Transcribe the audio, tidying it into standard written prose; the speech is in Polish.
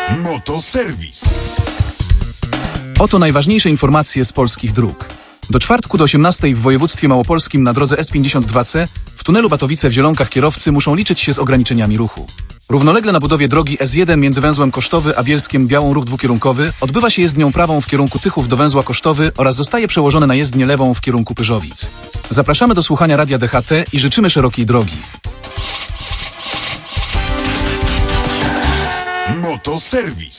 Motoserwis. Oto najważniejsze informacje z polskich dróg. Do czwartku do 18 w województwie małopolskim na drodze S52C w tunelu Batowice w Zielonkach kierowcy muszą liczyć się z ograniczeniami ruchu. Równolegle na budowie drogi S1 między węzłem Kosztowy a Bielskiem Białą ruch dwukierunkowy odbywa się jezdnią prawą w kierunku Tychów do węzła Kosztowy oraz zostaje przełożony na jezdnię lewą w kierunku Pyrzowic. Zapraszamy do słuchania Radia DHT i życzymy szerokiej drogi. Motoserwis.